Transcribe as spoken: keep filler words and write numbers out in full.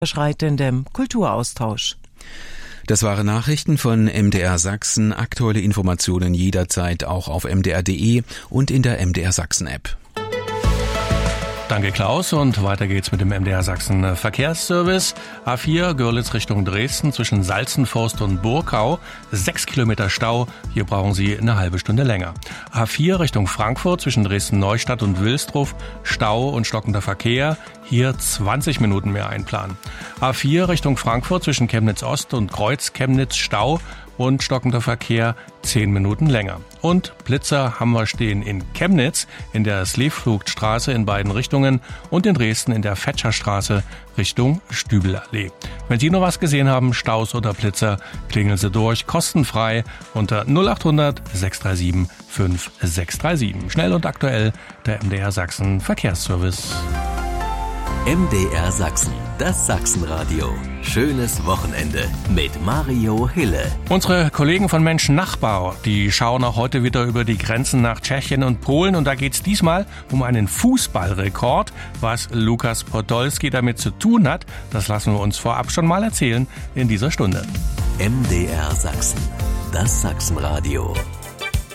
schreitendem Kulturaustausch. Das waren Nachrichten von M D R Sachsen. Aktuelle Informationen jederzeit auch auf m d r punkt d e und in der M D R Sachsen App. Danke Klaus und weiter geht's mit dem M D R Sachsen Verkehrsservice. A vier Görlitz Richtung Dresden zwischen Salzenforst und Burkau. Sechs Kilometer Stau, hier brauchen Sie eine halbe Stunde länger. A vier Richtung Frankfurt zwischen Dresden-Neustadt und Wilsdruff. Stau und stockender Verkehr, hier zwanzig Minuten mehr einplanen. A vier Richtung Frankfurt zwischen Chemnitz-Ost und Kreuz-Chemnitz. Stau und stockender Verkehr zehn Minuten länger. Und Blitzer haben wir stehen in Chemnitz in der Sleeflugstraße in beiden Richtungen und in Dresden in der Fetscherstraße Richtung Stübelallee. Wenn Sie noch was gesehen haben, Staus oder Blitzer, klingeln Sie durch, kostenfrei unter null acht hundert sechs drei sieben fünf sechs drei sieben. Schnell und aktuell der M D R Sachsen Verkehrsservice. M D R Sachsen, das Sachsenradio. Schönes Wochenende mit Mario Hille. Unsere Kollegen von Mensch Nachbar, die schauen auch heute wieder über die Grenzen nach Tschechien und Polen. Und da geht es diesmal um einen Fußballrekord. Was Lukas Podolski damit zu tun hat, das lassen wir uns vorab schon mal erzählen in dieser Stunde. M D R Sachsen, das Sachsenradio.